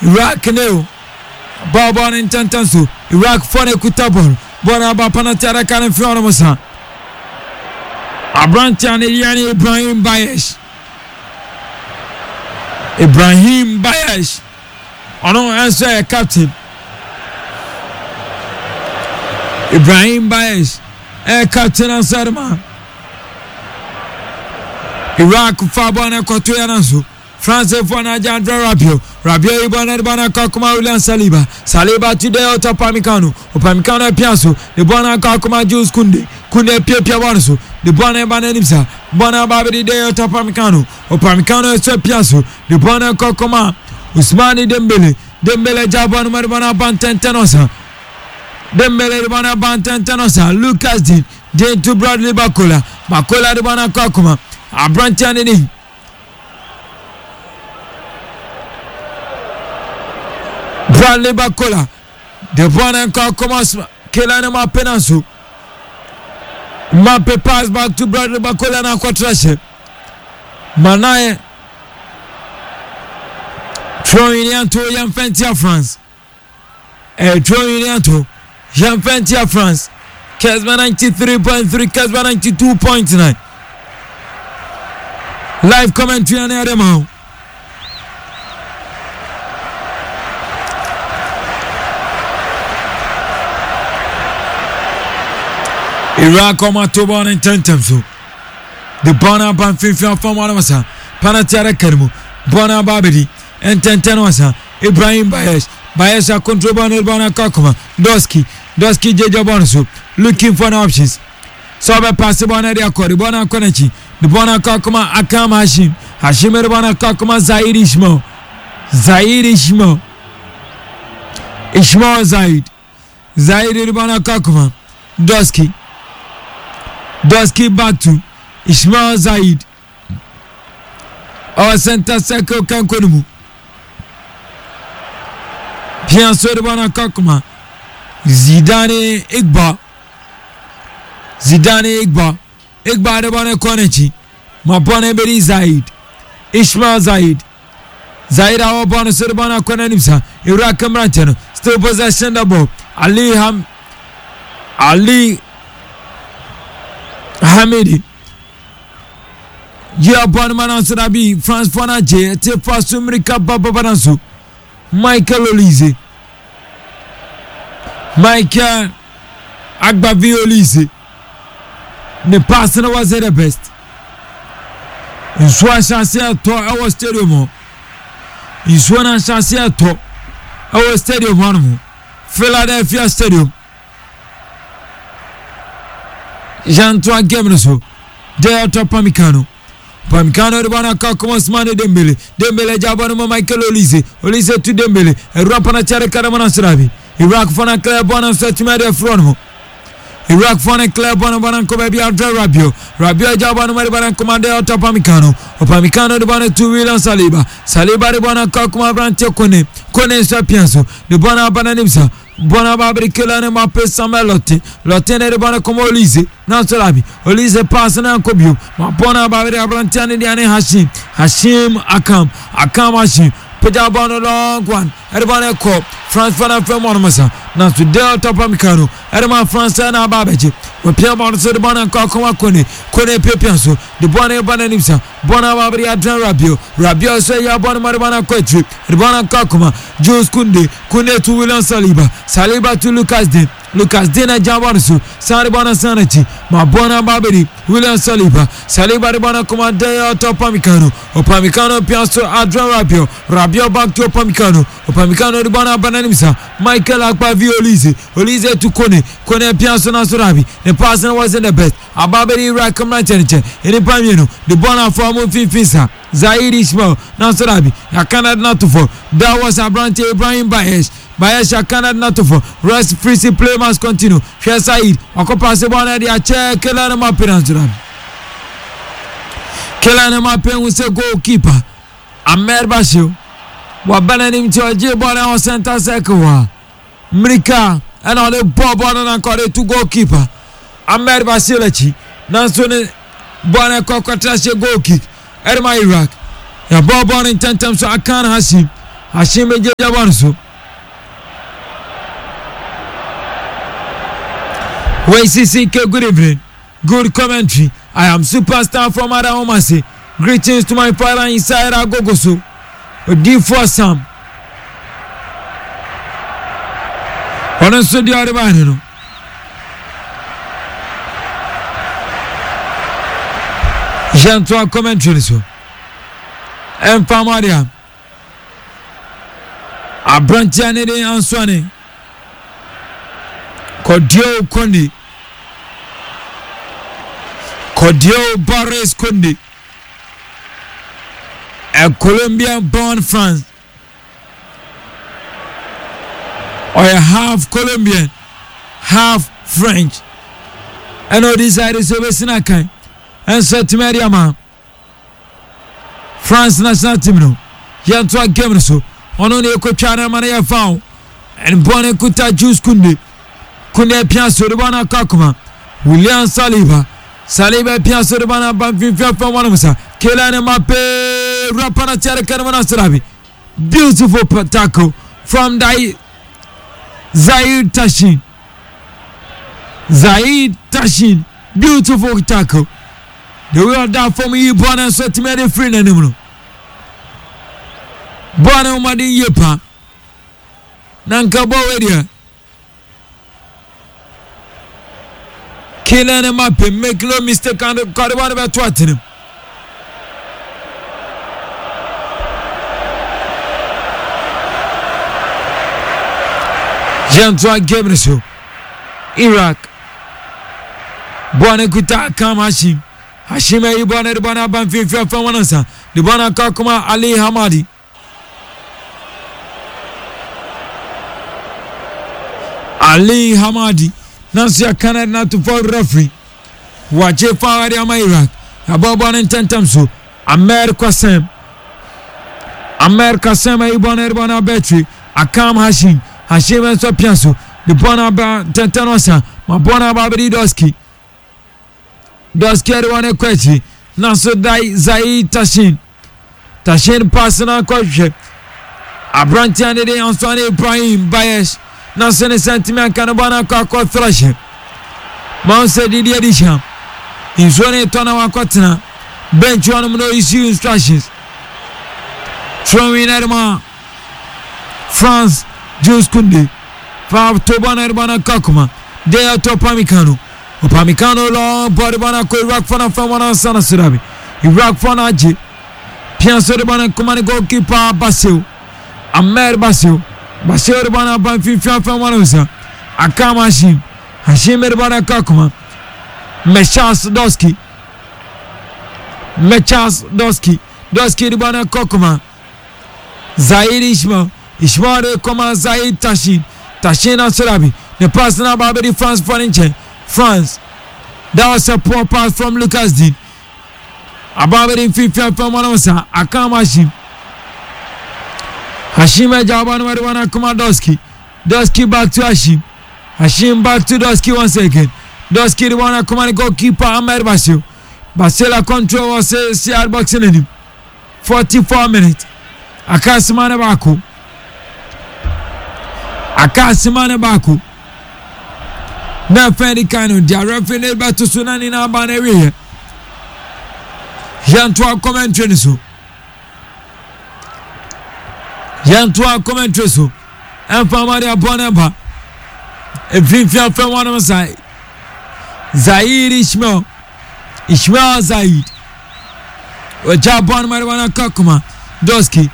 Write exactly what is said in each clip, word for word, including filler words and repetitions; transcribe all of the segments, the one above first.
Iraq new. Ball in Tantansu. Iraq for a kutabon. Bonaba Panatara Karan Fionamosa. Abrantian Iliani Ibrahim Bayesh. Ibrahim Bayesh. I don't answer a captain. Ibrahim Bayesh. A captain and Sarma. Iraq Fabana Kotuanasu. France for Najandra Rabio. Rabio Ibana Bana Kakuma William Saliba. Saliba today out of Pamicano. Upamicano Piasso. The Bona Kakuma Jules Kunde. Kunde Pia Wansu. The Bona Bananimsa. Bona Babidi Day out of Pamicano. Upamicano is Piasso. The Bona Kakuma. Usmani Dembele. Dembele Jaban Maribana Bantentanosa. Dembele Ribana Bantentanosa. Lucas Dean. Dean to Bradley Bacola. Bacola Ribana Kakuma. Abrantianini. Bradley Bacola, the one and call Comas, Kelana Mapenansu. Mape pass back to Bradley Bacola and Aquatrashe. Manaye throwing into Jean Fentia France. A throwing into Jean Fentia France. Casma ninety-three point three, Casma ninety-two point nine. Live commentary on Ademo. Iraq on two born in ten times. The Bona Ban Fifa from Wanamasa, Panatara Kermu, Bona Babidi, and Tentanosa, Ibrahim Bayesh, Bayesha control Bona Kakuma, Doski, Doski Jeja Bonasu, looking for options. Sobe Passibona Diakori, Bona Konechi, the Bona Kakuma Akam Hashim, Hashim Bona Kakuma Zaid Ishmo, Zaid Ishmo, Ishmo Zaid, Zaid Bona Kakuma, Doski. Doski Batu, Ismail Zaid. Our center circle Kankonumu. Pianso de Bana Kakuma. Zidane Igba. Zidane Igba. Igba de Bana Konechi. Mabone Beri Zaid. Ismail Zaid. Zaid our bonus de Bana Konenimsa. Iraq Kamrantano. Still possession the ball. Ali Ham. Ali. Hamidi. Ya bon manansu rabi France fana je te fasu Amerika baba banansu. Michael Olise. Michael Agbavi Olise. Ne passe no was the best. In swa chance to our stadium. In swa chance to our stadium one. Philadelphia Stadium. Jean-Antoine Gemnoso, Dea Topamicano. Pamicano de Bana Kakuma Mane Dembele, Dembele Jabano Michael Olise, Olise to Dembele, a Rapana Chare Karamana Srabi, Iraq Fana Claire Bonham Setmedia Fronho, Iraq Fana Claire Bonham Banco Baby Adra Rabio, Rabio Jabano Mariban Commander Topamicano, Opamicano de Bana to William Saliba, Saliba de Bana Kakuma Brante Kone, Kone Sapienso, de Bona Bananimsa. Bona Babri Kelane Mape Samelotti, Lotene de Bona como Olise, Nasolabi, Olise pass and Ancobu, Mapona Babri Abrantiani Diane Hashim, Hashim Akam, Akam Hashim, Pajabano long one, Erbana Cop, France Fana Femonamasa, Nasu Del Topamicano, Erma France and Ababeji, with Pierre Bonso de Bona Kakoma Kone, Kone Pepianso, the Bona Bananimsa, Bona Babri Adran Rabio, Rabio say Yabon Maribana Koetri, Rebana Kakuma, Jules Kunde, Kunde to William Saliba, Saliba to Lucas Dean, Lucas Dean and Jabansu, Saribana Sanity, Mabona Babidi, William Saliba, Saliba Rebana Commander Topamicano, Opamicano Piasso Adran Rabio, Rabio back to Opamicano, Opamicano Rebana Bananimsa, Michael Akbavi Olise, Olise to Kone, Kone Piasso Nasurabi, the person wasn't the best, Ababidi Rakam Ranchaniche, any Pamino, the Bona from Fifisa, Zaid Ishmael, Nasurabi, Yakana Natufo, that was a branch Ibrahim Bayesh, Bayesh Yakana Natufo, rest free play must continue, Share Said, Okopa Sebana, the Ache, Kelana Mapiranzuran. Kelana Mapen was a goalkeeper, Ahmed Bashir, Wabanim to a Jibona or Santa Sekowa, Mrika, and all the Bob and call it to goalkeeper, Ahmed Basilechi, Nansone Bona Kokotrash goal kick. Erma Iraq. Ya Bob on in ten times so I can't Hashim. Hashim Jabansu. Wait, C C K, good evening. Good commentary. I am Superstar from Adamasi. Greetings to my father inside Agogoso. D four Sam. Honestly, the other man. Jean-Toi commentary. So. And Pamaria. Abrantiane de Answane. Kodio Kondi. Kodio Barres Kondi. A Colombian-born France. Or a half Colombian, half French. And all these ideas of Sinakai. And so to Mariama. France national team no. Yantua game so. Only a coachana Maria found. And Bonne Kuta Juice Kundi. Kunde Piasso de Bana Kakuma. William Saliba. Saliba Piasso de Bana Banfia from one of us. Kelane Mape Rapana Charakarana Sarabi. Beautiful tackle from the Zaid Tashin. Zaid Tashin. Beautiful tackle. The way down for me, born and sweat made a friend anymore. Born and Madi Yepa. Nanka Bowedia. Killing him up and make no mistake on the Carabana about Tottenham. Jean-Toi Gebreso. Iraq. Buane Kuta Kam Hashim. Hashim Ibana de Bana Banfi from Wanasa. The Bana Kakuma Ali Hamadi. Ali Hamadi. Nancy Canada not to fall referee. Watch it for Iraq. About one and ten times so. America Sam. America Sam Ibana Bana Betri. Akam Hashim. Hashim and Sopianso. The Bonaba Tentanosa. My Bonaba Doski. Doski had one a question. Naso Dai Zaid Tashin. Tashin passing on question. Abrantian de Answane Ibrahim Bayesh. Naso Sentiment Canabana Kako Thrasher. Mount said Didier Disham. In Zone Tona Wakotana. Bench one of no issue instructions. Throwing Edma. France. Jules Kundi. Five Tobana Bana Kakuma. They are Topamicano. Opamicano long body bana ko Iraq fana from one sana Surabi. Iraq fana Aji. Pianso de bana kumani goalkeeper Basil. Amer Basil. Basil de bana ban fifa from one usa. Akam Hashim. Hashim de bana Kakuma. Mechas Doski. Mechas Doski. Doski de bana Kakuma. Zaid Ishmael. Ishmael de Koma Zaid Tashin. Tashin and Surabi. The pass now by the France Foreign France. That was a poor pass from Lucas Dean. Above in fifty from Manosa. Akam Hashim. Hashim Jaban Marijuana Kumadoski. Doski back to Hashim. Hashim back to Doski once again. Doski the one command goalkeeper Ahmed Basil. Basila control was a C R boxing in him. forty-four minutes. Akasimane Baku. Akasimane Baku. Na fɛn kan no dia referee ne ba to sunani na ba na wiye Jean-Toi commentary so Jean-Toi commentary so enfama dia bonamba e finfia fɛn one on side Zaid Ishmael Ishmael Zaid o Japan Marijuana Kakuma Doski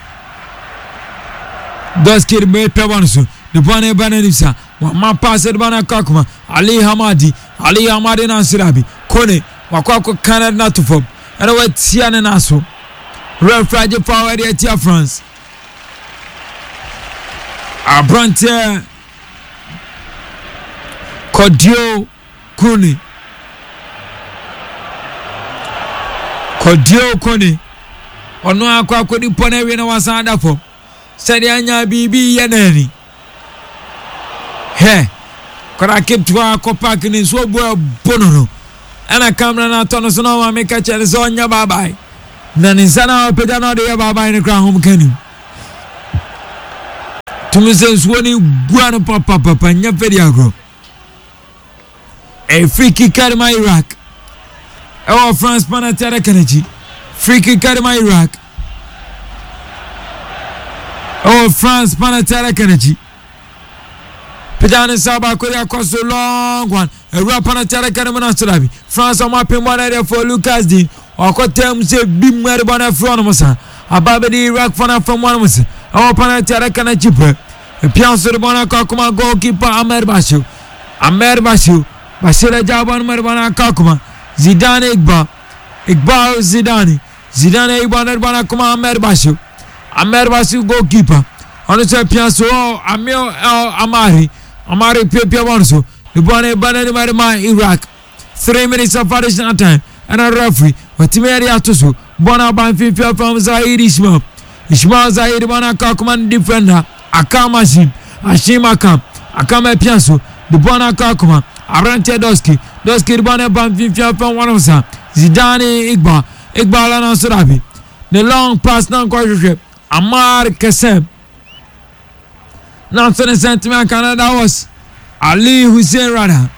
Doski me pe one so the bone bananisa wa pass the bana Kakuma Ali Hamadi Ali Hamadi Nasirabi Kone wakwako Canada not to form and what Tiana Naso referee power the France Abrantier Kodio Kuni Kodio Kuni ono akwa akodi pone we na wasanda fo sedi anya bibi yenani he kora kiptwa ko park ni so bo bonono ana camera na tono so na wa meka chele so nya bye bye na ni sana opeda na de bye bye ni kra home kani tumi sɛ nsuo ne gua no papapapa nya fɛdi agro a free kick ma Iraq ɛwɔ France panatara kanachi free kick ma Iraq ɛwɔ France panatara kanachi Pejani Saba Korea across the long one. A rap on a Tarakanamana Sarabi. France on my pin one area for Lucas Dean. Or could tell him say Bim Maribana Fronomosa. A Babadi Iraq fan from one was. Our Panatarakana Chipper. A Pianso de Bona Kakuma goalkeeper Amer Bashu. Amer Bashu. Basila Jaban Maribana Kakuma. Zidane Igba. Igba Zidane. Zidane Igba Bana Kuma Amer Bashu. Amer Bashu goalkeeper. On the Pianso Amio Amari. Amari Pia Bonso, the Bonnet Banana Marima, Iraq. Three minutes of additional time, and a referee, but Timeri Atusu, Bonaban Fifia from Zahid Ishmael. Ishmael Zahid Bona Kakuman defender, Akam Ashim, Ashim Akam, Akam Pianso, the Bona Kakuma, Arante Doski, Doski Bonaban Fifia from one of them, Zidane Igba, Igba Lana Surabi. The long pass non quadruple, Amar Kasem. Now, to the sentiment Canada was Ali Hussein Rada.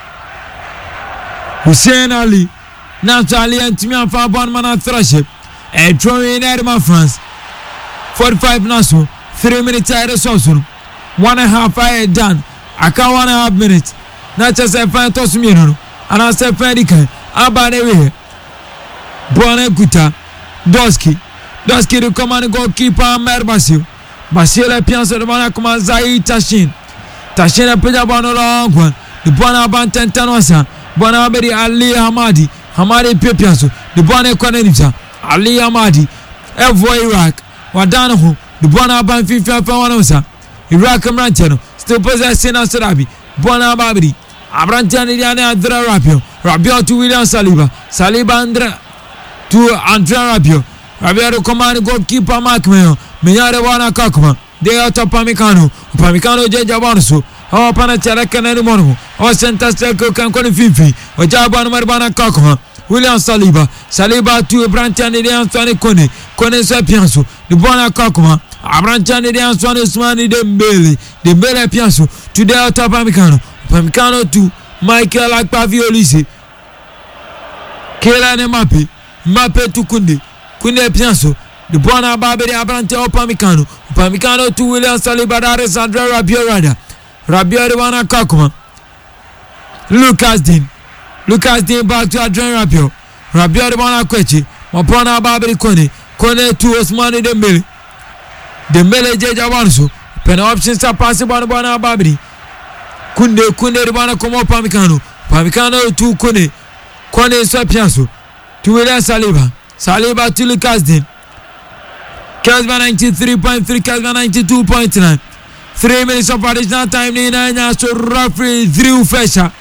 Hussein Ali. Now, to Ali and Timmy and Fabon Man Thraship. A drawing in Edema France. forty-five Nassau. Three minutes at the Sosun. One and a half I done. I can't one and a half minutes. Not just a fan toss me. And I said, Fedica. About every Bonaguta. Doski. Doski to command goalkeeper Merbasil. Basile Pianso de Bona kuma Zai Tashin. Tashin a pija bono long one. The Bona Bantan Tanosa. Bona Bedi Ali Hamadi. Hamadi Pianso. The Bona Konenisa. Ali Hamadi. Evo Iraq. Wadanahu. The Bona Ban Fifa Fawanosa. Iraq Amrantano. Still possessing Sarabi. Bona Babidi. Abrantani Diana Andra Rapio. Rapio to William Saliba. Saliba Andra to Andra Rapio. Rabia to command goalkeeper Mark Mayo. Minyare wana Kakuma. They are top Pamicano. Pamicano Jaja Bonso. Our Panacharakan and Mono. Our center striker can call Fifi. Or Jaban Marbana Kakuma. William Saliba. Saliba to Branchani de Antoine Kone. Kone Sapianso. The Bona Kakuma. Abranchani de Antoine Usmani Dembele. Dembele Pianso. To the outer Pamicano. Pamicano to Michael Akpaviolisi. Kela ne Mape. Mape to Kunde. Kunde Pianso. The Bona Baberi Abrante Opamicano. Opamicano to William Saliba Alessandro Rabio Rada. Rabio Rwana Kakuma. Lucas Dean. Lucas Dean back to Adrian Rabio. Rabio Rwana Kwechi. Mapona Baberi Kone. Kone to Osmani Dembele. Dembele Jeja Wanso. Pen options are possible on Bona Baberi. Kunde Kunde Rwana Como Opamicano. Opamicano to Kone. Kone Sapianso. To William Saliba. Saliba to Lucas Dean. Casba ninety-three point three, Casba ninety-two point nine. Three minutes of additional time. Nina so referee Drew Fisher.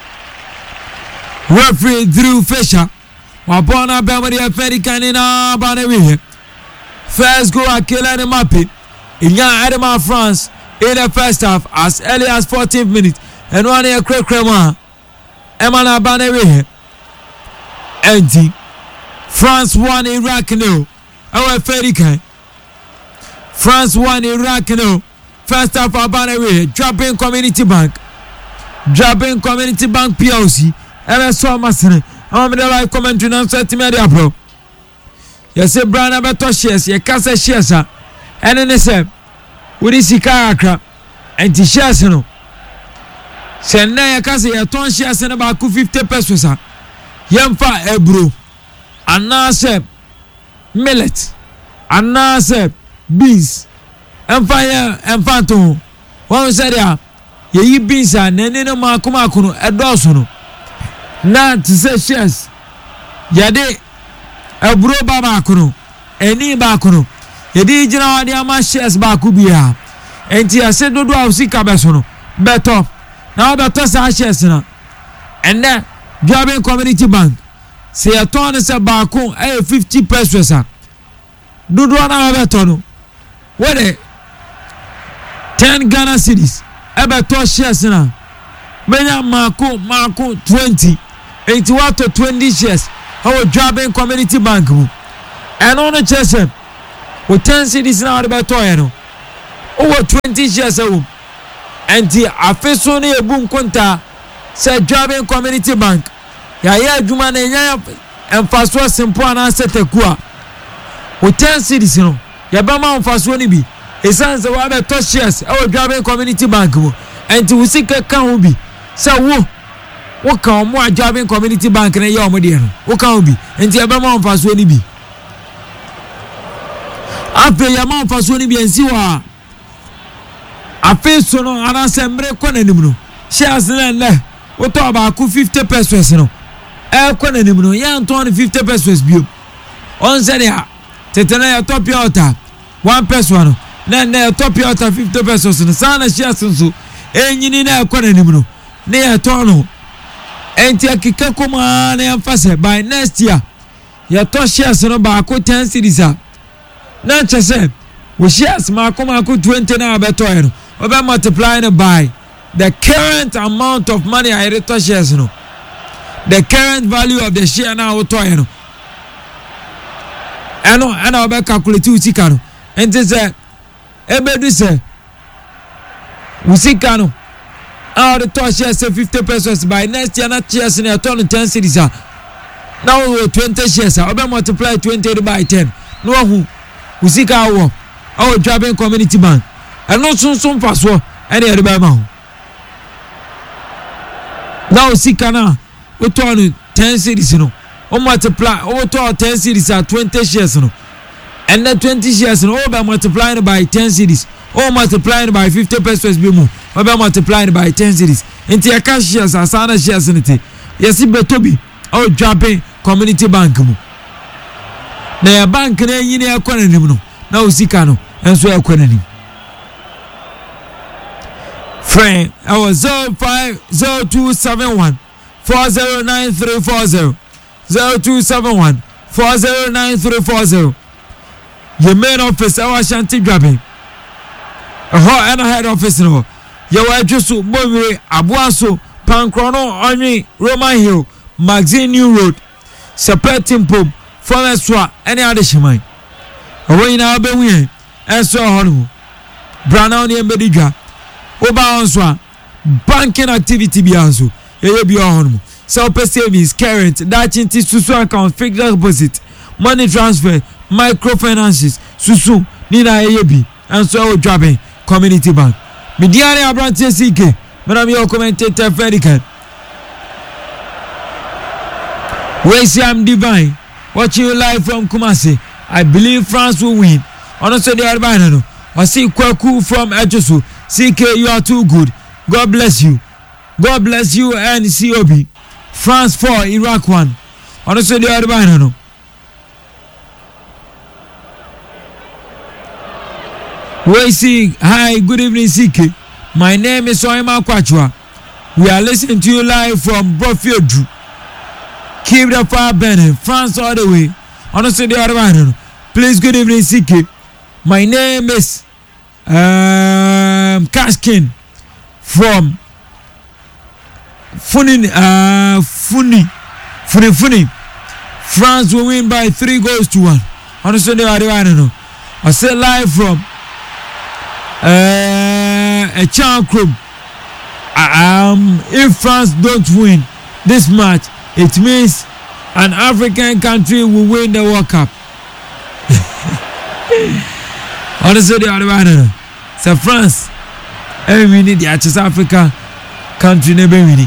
Referee Drew Fisher. Wabona Bamari Africa Nina Banewe. First goal Akela Mapi. Inya Adama France in the first half as early as fourteenth minute. And one year Craig Crema. Emana Banewe. Empty. France won Iraq no. Our Fedica. France won Iraq no. First half Abanewe. Dropping Community Bank. Dropping Community Bank P L C. M S O Masene. I'm in the live commentary now. Set me there, bro. You say Brian Abeto shares. You can't say shares. And then they say, we did see Karakra. And the shares, you know. Say, now you can't say you turn shares in about fifty pesos. Yamfa Ebro. And now say, millet. And now say, beans. And fire and phantom. One said, yeah, ye beans and then no Makumakuno, a dozen. Not to say shares. Yade, a bro babakuno, a knee bakuno. Yadi general the ama shares bakubia. And tia said, no do I see Cabasono. Better. Now better shares. And then, Grabbing Community Bank. Say a ton is a bakun, a fifty pesos. Do one hour tono. What a ten Ghana cities. Ever two shares now. Menya Marco Marco twenty. Eighty one to twenty shares. Our Grabbing Community Bank. And on the chest with ten cities now about two. over twenty shares ewo enti afeso ne ebu nkonta se Dwaben Community Bank ya ya adwuma na nya emfaso simple ana setekua o ten cities no ya ba ma emfaso ni bi esanse wa be to shares ewo Dwaben Community Bank mo enti usika ka ho bi se wo wo ka omo Dwaben Community Bank na ya omo de no wo ka ho bi enti ya ba ma emfaso ni bi ape ya ma emfaso ni bi ensi wa afeso no ana sembre ko na nim no shares na le wo to ba ku fifty pesos no e ko na nim no ya nton fifty pesos bio on se dia tetena ya top yota one peso no na na top yota fifty pesos no sana shares nso enyini na e ko na nim no na ya to no enti akika kuma na ya fase by next year ya to shares no ba ku ten cities a na chese wo shares ma ko ma ku twenty na abeto e no oba multiplying it by the current amount of money I return shares no the current value of the share now auto you know eno ana oba calculate usika no enti say ebedu say usika no our return shares say fifty pesos by next year na shares na turn ten cities a now twenty shares oba multiply twenty by ten no hu usika wo our Dwaben Community Bank eno sunsun faso ene yede ba ma ho now usika na we turn ten cities no o multiply o turn ten cities at twenty shares no and then twenty shares no o be multiplying by ten cities o multiplying by fifty pesos be mu o be multiplying by ten cities enti ya cash shares asana shares nti yesi betobi o Dwaben Community Bank mu na ya bank na yini akwana nim no na usika no enso akwana nim friend I was zero five zero two seven one four zero nine three four zero zero two seven one four zero nine three four zero your main office our Shanti Dwaben a hot and a head office no your addressu Mowire Abuaso Pankrono Onyi Roman Hill Magazine New Road Sepetim Pom Forestwa any other shaman away na be wi enso hono Brana oni embedidwa oba onso banking activity bi anso eye bi hono so per savings current that into susu account fixed deposit money transfer microfinances susu ni na eye bi enso Dwaben Community Bank mediare abrantie sike madam your commentator Fedican we see I'm divine watching you live from Kumasi. I believe France will win. Honestly, they are bad. I see Kwaku from Ejosu. C K, you are too good. God bless you. God bless you and C O B. France four, Iraq one. Honestly, they are bad. We see. Hi, good evening, C K. My name is Oima Kwachwa. We are listening to you live from Brofiedu. Keep the fire burning. France all the way. Honestly, they are bad. Please, good evening, C K. My name is um, Kashkin from Funi, uh, Funi, Funi, Funi. France will win by three goals to one. Honestly, they are bad. I say live from uh, a Chan Club. Um, if France don't win this match, it means an African country will win the World Cup. Honestly, they are the so France, every minute, the South Africa country never win.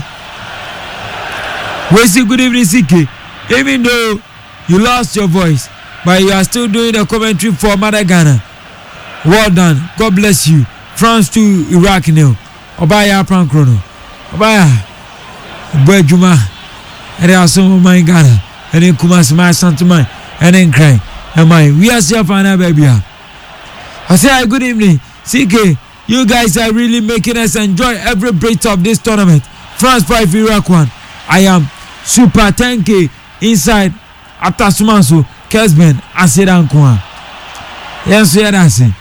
We say good evening, C K. Even though you lost your voice, but you are still doing the commentary for Mother Ghana. Well done. God bless you. France to Iraq now. Obaya Prankrono. Obaya. Bejuma. And there are some of my Ghana. And then Kumasi, my son to mine. And then crying. And my, we are still fine, baby. I say, hi, good evening. C K, you guys are really making us enjoy every bit of this tournament. France five, Iraq one. I am Super ten K inside Atasumanso, Kesben, Asidan Kwa. Yes, yeah, that's it.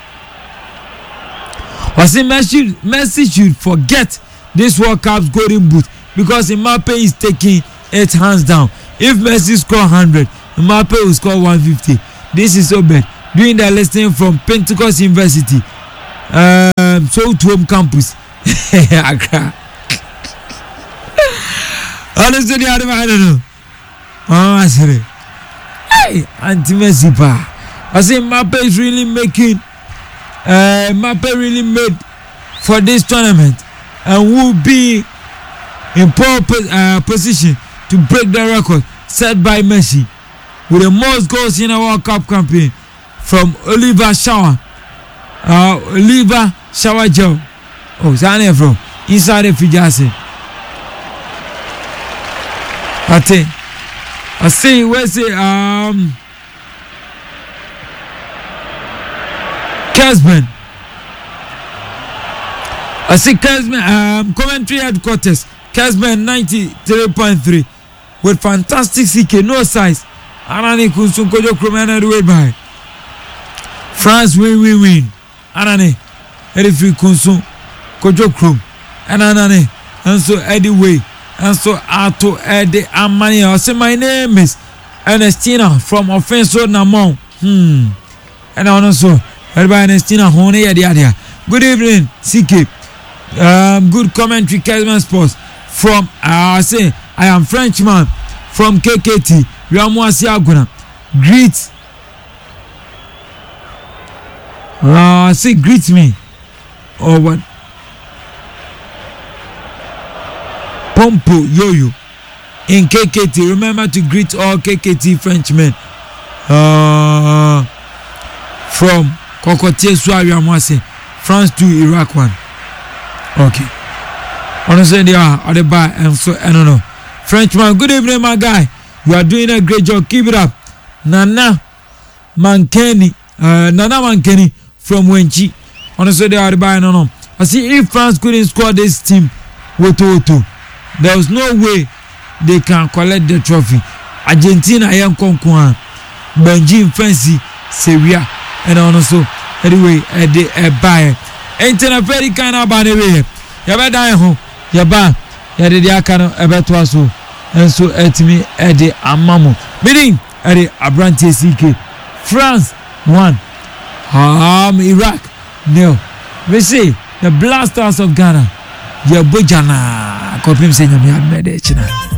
I say, Messi, Messi should forget this World Cup's golden boot because Mbappe is taking it hands down. If Messi score one hundred, Mbappe will score one hundred fifty. This is so bad. Doing the listening from Pentecost University. um, so to home campus. Accra. Honestly, I don't know. Oh, I said, hey, Auntie Messi, pa. I say Mbappe is really making, uh, Mbappe really made for this tournament and will be in poor uh, position to break the record set by Messi with the most goals in a World Cup campaign from Oliver Shower, uh, Oliver Shower Joe. Oh, Zane from inside the Fijase. I think, I see, where's it? Um, Casman. I see Casman, um, commentary headquarters. Casman ninety-three point three with fantastic C K, no size. Anani Kunsun Kojo Kromana the way by. France win, win, win. Anani, Eddie Free Kunsun Kojo Krom. And Anani, and so Eddie Way. And so Ato Eddie Amani. I say my name is Ernestina from Offenso Namon. Hmm. And also, everybody Ernestina Hone Yadia. Good evening, C K. Um, good commentary, Casman Sports. From uh, I say I am Frenchman from K K T. Ramwasi Aguna. Greet. Uh, say greet me. Or what? Pompo Yoyo in K K T. Remember to greet all K K T Frenchmen. Uh, from Kokotie Swari Ramwasi. France two, Iraq one. Okay. Honestly, they are at the bar and so I don't know. Frenchman, good evening, my guy. You are doing a great job. Keep it up. Nana Mankeni, uh, Nana Mankeni from Wenchi. Honestly, they are at the bar. I don't know. I see if France couldn't score this team with Oto, there was no way they can collect the trophy. Argentina, I am Konkuan, Benji, Fancy, Serbia, and also anyway, at the buy. Ain't a very kind of bad way. Yaba die home. Yaba, Yadi Akano, Ebetuaso, and so at me at the Amamo. Meaning at the Abrante C K. France one. Um, Iraq nil. We see the Blasters of Ghana. Yabujana. Kopim Senya Miad Medechina.